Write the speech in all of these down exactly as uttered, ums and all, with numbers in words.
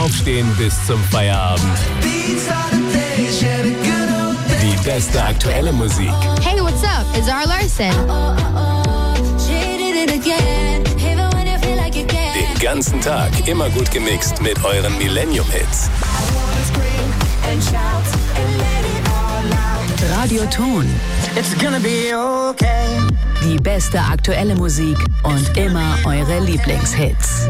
Aufstehen bis zum Feierabend. Die beste aktuelle Musik. Hey, what's up? It's Zara Larsson. Den ganzen Tag immer gut gemixt mit euren Millennium-Hits. Radioton. It's gonna be okay. Die beste aktuelle Musik und immer eure Lieblingshits.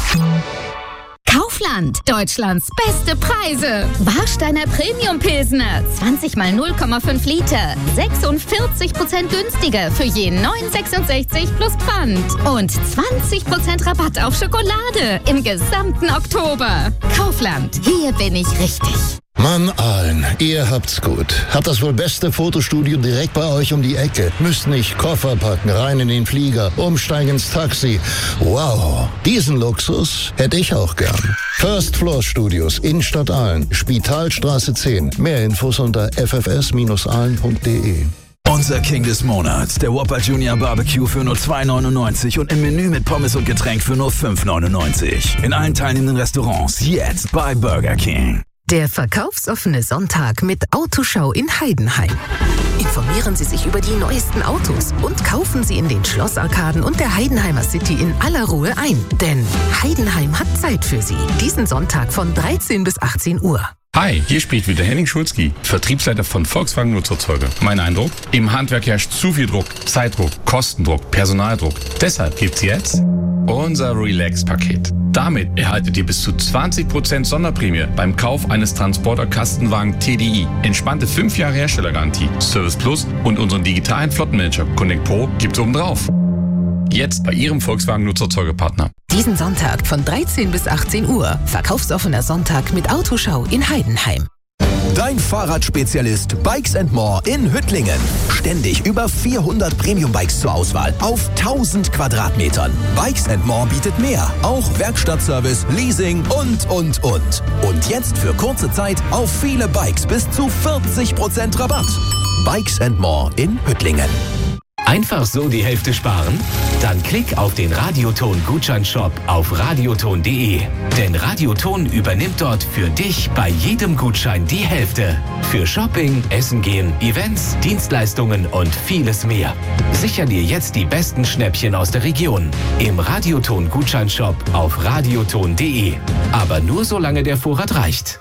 Kaufland, Deutschlands beste Preise. Warsteiner Premium Pilsner, zwanzig mal null Komma fünf Liter, sechsundvierzig Prozent günstiger für je neun Komma sechsundsechzig plus Pfand. Und zwanzig Prozent Rabatt auf Schokolade im gesamten Oktober. Kaufland, hier bin ich richtig. Mann, Aalen, ihr habt's gut. Habt das wohl beste Fotostudio direkt bei euch um die Ecke. Müsst nicht Koffer packen, rein in den Flieger, umsteigen ins Taxi. Wow, diesen Luxus hätte ich auch gern. First Floor Studios, Innenstadt Aalen, Spitalstraße zehn. Mehr Infos unter f f s Bindestrich aalen punkt d e. Unser King des Monats, der Whopper Junior Barbecue für nur zwei neunundneunzig und im Menü mit Pommes und Getränk für nur fünf neunundneunzig. In allen teilnehmenden Restaurants jetzt bei Burger King. Der verkaufsoffene Sonntag mit Autoschau in Heidenheim. Informieren Sie sich über die neuesten Autos und kaufen Sie in den Schlossarkaden und der Heidenheimer City in aller Ruhe ein. Denn Heidenheim hat Zeit für Sie. Diesen Sonntag von dreizehn bis achtzehn Uhr. Hi, hier spricht wieder Henning Schulzki, Vertriebsleiter von Volkswagen Nutzerzeuge. Mein Eindruck? Im Handwerk herrscht zu viel Druck, Zeitdruck, Kostendruck, Personaldruck. Deshalb gibt's jetzt unser Relax-Paket. Damit erhaltet ihr bis zu zwanzig Prozent Sonderprämie beim Kauf eines Transporter-Kastenwagen T D I. Entspannte fünf Jahre Herstellergarantie, Service Plus und unseren digitalen Flottenmanager Connect Pro gibt's obendrauf. Jetzt bei Ihrem Volkswagen Nutzerzeugepartner. Diesen Sonntag von dreizehn bis achtzehn Uhr. Verkaufsoffener Sonntag mit Autoschau in Heidenheim. Dein Fahrradspezialist Bikes and More in Hüttlingen. Ständig über vierhundert Premium-Bikes zur Auswahl auf tausend Quadratmetern. Bikes and More bietet mehr. Auch Werkstattservice, Leasing und, und, und. Und jetzt für kurze Zeit auf viele Bikes bis zu vierzig Prozent Rabatt. Bikes and More in Hüttlingen. Einfach so die Hälfte sparen? Dann klick auf den Radioton-Gutscheinshop auf radioton punkt d e. Denn Radioton übernimmt dort für dich bei jedem Gutschein die Hälfte. Für Shopping, Essen gehen, Events, Dienstleistungen und vieles mehr. Sicher dir jetzt die besten Schnäppchen aus der Region. Im Radioton-Gutscheinshop auf radioton punkt d e. Aber nur solange der Vorrat reicht.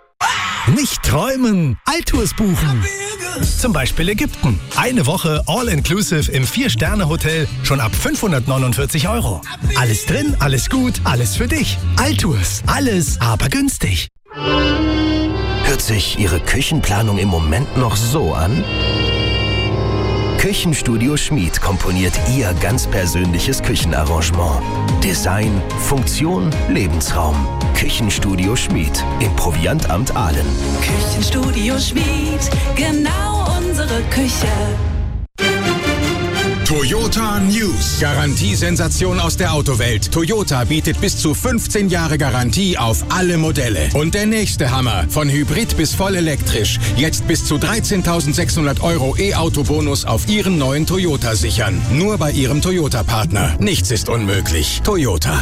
Nicht träumen, Alltours buchen. Zum Beispiel Ägypten. Eine Woche All-Inclusive im Vier-Sterne-Hotel schon ab fünfhundertneunundvierzig Euro. Alles drin, alles gut, alles für dich. Alltours, alles, aber günstig. Hört sich Ihre Küchenplanung im Moment noch so an? Küchenstudio Schmid komponiert Ihr ganz persönliches Küchenarrangement. Design, Funktion, Lebensraum. Küchenstudio Schmid im Proviantamt Aalen. Küchenstudio Schmid, genau unsere Küche. Toyota News. Garantiesensation aus der Autowelt. Toyota bietet bis zu fünfzehn Jahre Garantie auf alle Modelle. Und der nächste Hammer. Von Hybrid bis voll elektrisch. Jetzt bis zu dreizehntausendsechshundert Euro E-Auto-Bonus auf Ihren neuen Toyota sichern. Nur bei Ihrem Toyota-Partner. Nichts ist unmöglich. Toyota.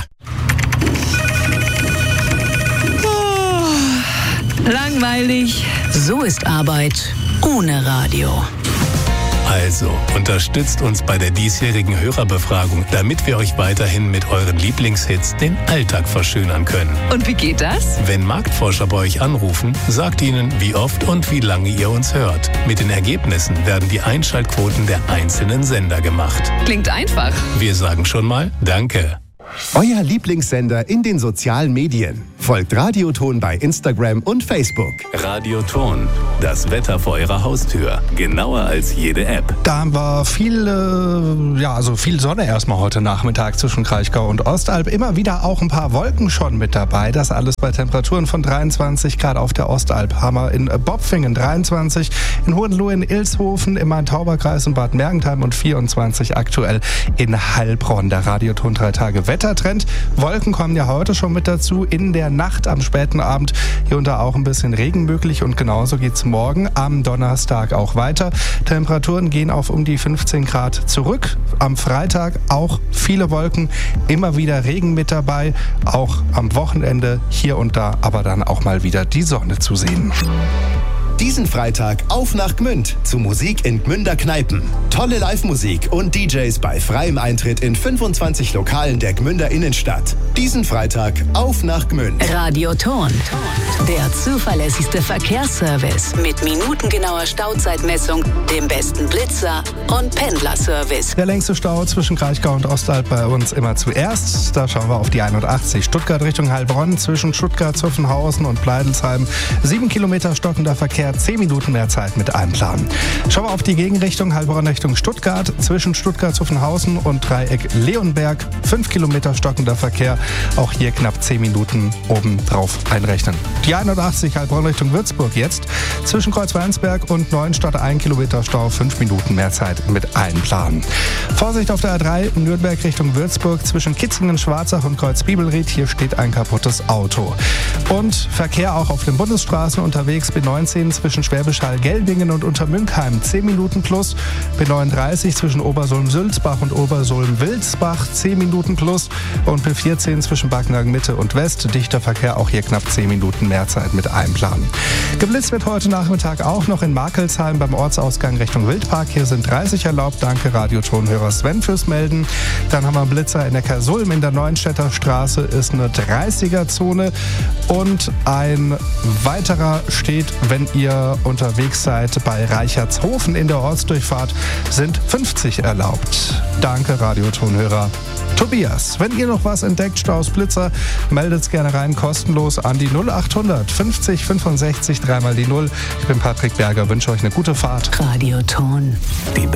Oh, langweilig. So ist Arbeit ohne Radio. Also, unterstützt uns bei der diesjährigen Hörerbefragung, damit wir euch weiterhin mit euren Lieblingshits den Alltag verschönern können. Und wie geht das? Wenn Marktforscher bei euch anrufen, sagt ihnen, wie oft und wie lange ihr uns hört. Mit den Ergebnissen werden die Einschaltquoten der einzelnen Sender gemacht. Klingt einfach. Wir sagen schon mal Danke. Euer Lieblingssender in den sozialen Medien. Folgt Radioton bei Instagram und Facebook. Radioton, das Wetter vor eurer Haustür. Genauer als jede App. Da war viel, äh, ja, also viel Sonne erstmal heute Nachmittag zwischen Kraichgau und Ostalb. Immer wieder auch ein paar Wolken schon mit dabei. Das alles bei Temperaturen von dreiundzwanzig Grad auf der Ostalb. Hammer in Bopfingen dreiundzwanzig, in Hohenlohe, in Ilshofen, im Main-Tauber-Kreis und Bad Mergentheim und vierundzwanzig aktuell in Heilbronn. Der Radioton drei Tage Wettertrend. Wolken kommen ja heute schon mit dazu. In der Nacht, am späten Abend hier und da auch ein bisschen Regen möglich und genauso geht es morgen am Donnerstag auch weiter. Temperaturen gehen auf um die fünfzehn Grad zurück. Am Freitag auch viele Wolken, immer wieder Regen mit dabei. Auch am Wochenende hier und da, aber dann auch mal wieder die Sonne zu sehen. Diesen Freitag auf nach Gmünd zu Musik in Gmünder Kneipen. Tolle Live-Musik und D Js bei freiem Eintritt in fünfundzwanzig Lokalen der Gmünder Innenstadt. Diesen Freitag auf nach Gmünd. Radio Ton, der zuverlässigste Verkehrsservice mit minutengenauer Stauzeitmessung, dem besten Blitzer und Pendlerservice. Der längste Stau zwischen Kraichgau und Ostalb bei uns immer zuerst. Da schauen wir auf die einundachtzig. Stuttgart Richtung Heilbronn zwischen Stuttgart, Zuffenhausen und Pleidelsheim. Sieben Kilometer stockender Verkehr. zehn Minuten mehr Zeit mit einplanen. Schauen wir auf die Gegenrichtung, Heilbronn Richtung Stuttgart, zwischen Stuttgart-Zuffenhausen und Dreieck Leonberg, fünf Kilometer stockender Verkehr, auch hier knapp zehn Minuten obendrauf einrechnen. Die einundachtzig Heilbronn Richtung Würzburg jetzt, zwischen Kreuzweinsberg und Neuenstadt ein Kilometer Stau, fünf Minuten mehr Zeit mit einplanen. Vorsicht auf der A drei, Nürnberg Richtung Würzburg, zwischen Kitzingen, Schwarzach und Kreuzbibelried, hier steht ein kaputtes Auto. Und Verkehr auch auf den Bundesstraßen unterwegs, B neunzehn zwischen Schwäbisch Hall, Gelbingen und Untermünkheim zehn Minuten plus, B neununddreißig zwischen Obersulm-Sülzbach und Obersulm-Wilsbach zehn Minuten plus und B vierzehn zwischen Backnang Mitte und West, dichter Verkehr, auch hier knapp zehn Minuten mehr Zeit mit einplanen. Geblitzt wird heute Nachmittag auch noch in Markelsheim beim Ortsausgang Richtung Wildpark, hier sind dreißig erlaubt, danke Radiotonhörer Sven fürs Melden. Dann haben wir einen Blitzer in der Kersulm, in der Neuenstädter Straße ist eine dreißiger-Zone und ein weiterer steht, wenn ihr unterwegs seid bei Reichertshofen in der Ortsdurchfahrt, sind fünfzig erlaubt. Danke, Radiotonhörer Tobias. Wenn ihr noch was entdeckt, Staus, Blitzer, meldet's gerne rein, kostenlos an die null achthundert fünfzig fünfundsechzig, dreimal die null. Ich bin Patrick Berger, wünsche euch eine gute Fahrt. Radioton. Die